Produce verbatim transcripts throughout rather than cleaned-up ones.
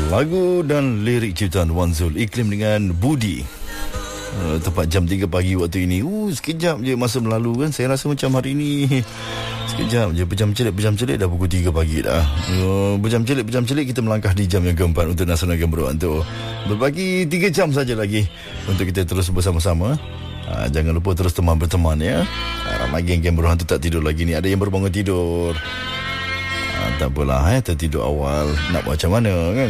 Lagu dan lirik ciptaan Wan Zul, Iklim dengan Budi. Uh, tepat jam tiga pagi waktu ini. Uh, sekejap je masa berlalu kan. Saya rasa macam hari ini sekejap je, pejam celik, pejam celik dah pukul tiga pagi dah. Uh, pejam celik, pejam celik kita melangkah di jam yang keempat untuk Nasional Game Berdoa untuk berbagi tiga jam saja lagi untuk kita terus bersama-sama. Uh, jangan lupa terus teman berteman ya. Uh, ramai geng-geng berdoa tu tak tidur lagi ni. Ada yang berbangun tidur. Uh, tak apalah eh, tertidur awal. Nak buat macam mana kan?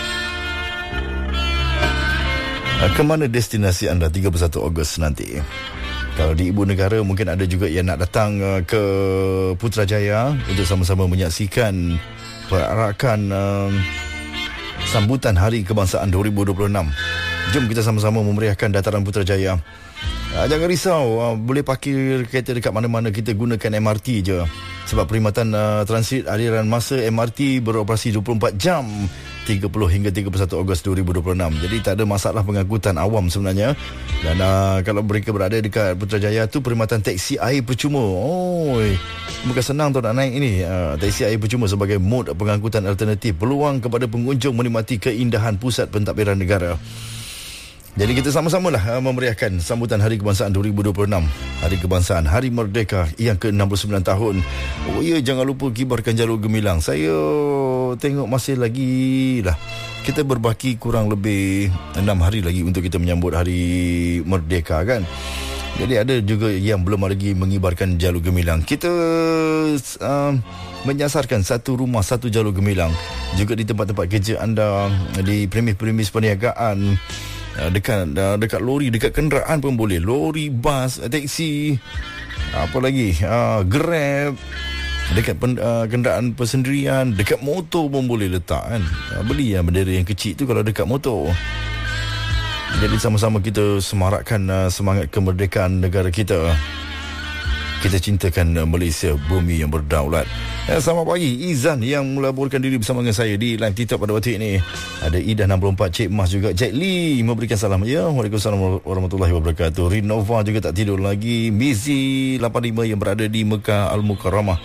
Uh, ke mana destinasi anda tiga puluh satu Ogos nanti? Kalau di ibu negara mungkin ada juga yang nak datang uh, ke Putrajaya untuk sama-sama menyaksikan perarakan uh, sambutan Hari Kebangsaan dua ribu dua puluh enam. Jom kita sama-sama memeriahkan dataran Putrajaya. Uh, jangan risau, uh, boleh parkir kereta dekat mana-mana, kita gunakan M R T je. Sebab perkhidmatan uh, transit aliran masa M R T beroperasi dua puluh empat jam, tiga puluh hingga tiga puluh satu Ogos dua ribu dua puluh enam. Jadi tak ada masalah pengangkutan awam sebenarnya. Dan uh, kalau mereka berada dekat Putrajaya tu, perkhidmatan teksi air percuma. Oh, bukan senang tu nak naik ini. Uh, teksi air percuma sebagai mod pengangkutan alternatif, peluang kepada pengunjung menikmati keindahan pusat pentadbiran negara. Jadi kita sama-samalah uh, memeriahkan sambutan Hari Kebangsaan dua ribu dua puluh enam. Hari Kebangsaan, Hari Merdeka yang ke enam puluh sembilan tahun. Oh ya, jangan lupa kibarkan jalur gemilang. Saya tengok masih lagi lah. Kita berbaki kurang lebih enam hari lagi untuk kita menyambut Hari Merdeka kan. Jadi ada juga yang belum lagi mengibarkan jalur gemilang. Kita uh, menyasarkan satu rumah satu jalur gemilang juga di tempat-tempat kerja anda, di premis-premis perniagaan, dekat dekat lori, dekat kenderaan pun boleh. Lori, bas, teksi, apa lagi, uh, Grab, dekat pen, uh, kenderaan persendirian, dekat motor pun boleh letak kan. Uh, beli yang bendera yang kecil tu kalau dekat motor. Jadi sama-sama kita semarakkan uh, semangat kemerdekaan negara kita. Kita cintakan uh, Malaysia, bumi yang berdaulat. Ya, selamat pagi Izan yang melaporkan diri bersama dengan saya di live TikTok pada waktu ini. Ada Ida enam puluh empat, Cik Mas juga, Jack Lee memberikan salam. Ya, Waalaikumsalam warahmatullahi wabarakatuh. Rinova juga tak tidur lagi. Mizi lapan lima yang berada di Mekah Al-Mukarramah.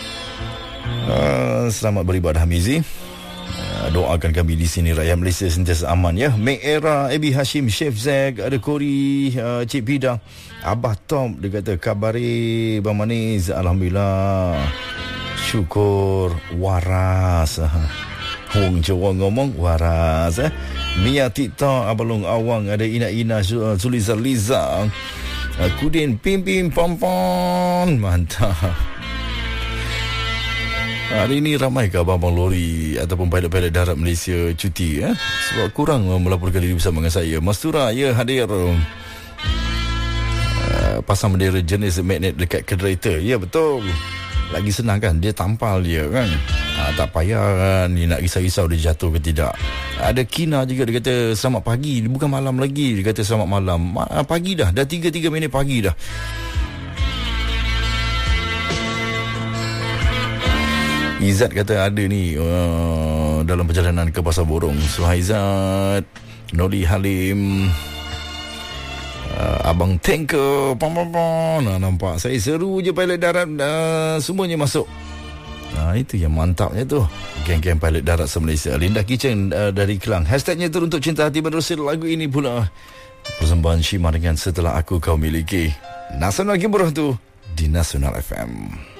Uh, selamat beribadah Mizi. Uh, doakan kami di sini rakyat Malaysia sentiasa aman ya. Mek Era, Abi Hashim, Chef Zack, ada Kori, uh, Cik Pida, Abah Tom, dia kata kabari Bang Manis, alhamdulillah. Syukur, waras. Hong Jawa ngomong waras eh. Mia Tita, Abalong Awang, ada Ina Ina, Suliza Liza, Kudin Pim Pim Pom Pom. Mantap. Hari ini ramai ke abang-abang lori ataupun pilot-pilot darat Malaysia cuti eh? Sebab kurang melaporkan diri bersama dengan saya. Mastura ya hadir. uh, Pasang bendera jenis magnet dekat kereta. Ya betul. Lagi senang kan, dia tampal dia kan. ha, Tak payah kan ni nak risau-risau dia jatuh ke tidak. Ada Kina juga, dia kata selamat pagi. Bukan malam lagi, dia kata selamat malam. Ma- Pagi dah, dah tiga tiga minit pagi dah. Izzat kata ada ni uh, dalam perjalanan ke Pasar Borong. Suhaizat, Noli Halim, Uh, Abang Tanker, pam pam pam. Nah, nampak saya seru je pilot darat, uh, semuanya masuk. Nah, itu yang mantapnya tu. Geng-geng pilot darat se-Malaysia. Linda Kitchen uh, dari Kelang. Hashtagnya Teruntuk Cinta Hati menerusi lagu ini pula. Persembahan Syimah dengan Setelah Aku Kau Miliki. Nasional Gimbroh tu di Nasional F M.